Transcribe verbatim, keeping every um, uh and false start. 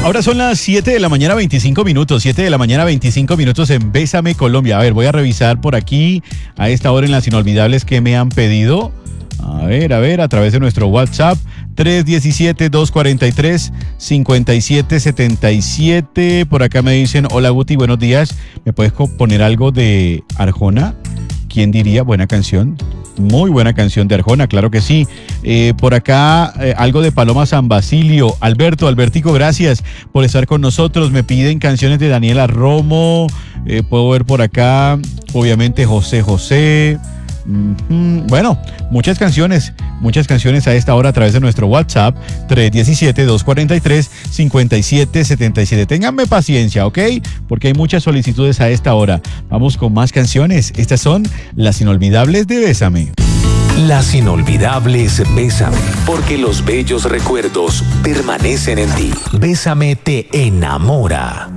Ahora son las siete de la mañana, veinticinco minutos. siete de la mañana, veinticinco minutos en Bésame Colombia. A ver, voy a revisar por aquí a esta hora en las inolvidables que me han pedido. A ver, a ver, a través de nuestro WhatsApp. tres uno siete, dos cuatro tres, cinco siete siete siete. Por acá me dicen, hola Guti, buenos días. ¿Me puedes poner algo de Arjona? ¿Quién diría? Buena canción. Muy buena canción de Arjona, claro que sí. Eh, por acá, eh, algo de Paloma San Basilio. Alberto, Albertico, gracias por estar con nosotros. Me piden canciones de Daniela Romo. Eh, puedo ver por acá, obviamente, José José. Mm-hmm. Bueno, muchas canciones, muchas canciones a esta hora a través de nuestro WhatsApp tres uno siete, dos cuatro tres, cinco siete siete siete. Ténganme paciencia, ¿ok? Porque hay muchas solicitudes a esta hora. Vamos con más canciones. Estas son las inolvidables de Bésame. Las inolvidables Bésame, porque los bellos recuerdos permanecen en ti. Bésame te enamora.